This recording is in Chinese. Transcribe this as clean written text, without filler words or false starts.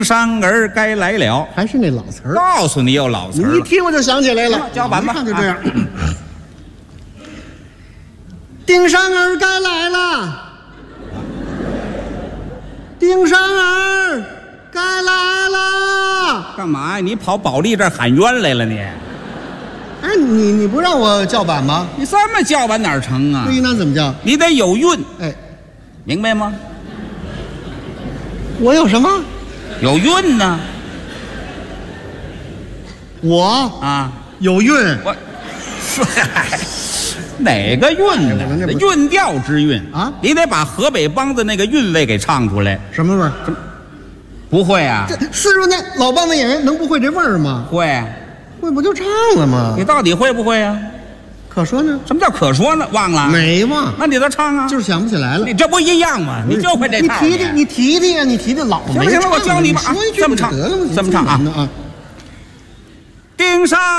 山儿该来了， 还是那老词儿。 告诉你有老词儿了。 你一提我就想起来了， 叫板吧， 一看就这样。丁山儿该来了，丁山儿该来了。 干嘛呀？你跑保利这儿喊冤来了你？ 哎，你不让我叫板吗？ 你这么叫板哪儿成啊？ 那应当怎么叫？ 你得有韵， 哎， 明白吗？ 我有什么？ 有韵呢。 我啊， 有韵。 我哪个韵呢？ 那不韵调之韵啊！ 你得把河北梆子那个韵味给唱出来。 什么味儿？ 不会啊？ 这是说那老梆子演员能不会这味儿吗？ 会。 会不就唱了吗？ 你到底会不会啊？ 可说呢？ 什么叫可说呢？忘了？ 没忘。 那你再唱啊！ 就是想不起来了。 你这不一样吗？你就会这套。 你提提呀！你提提老没唱。 行了，我教你吧。 说一句这么唱， 得了吗？ 这么唱啊！ 啊！ 丁上。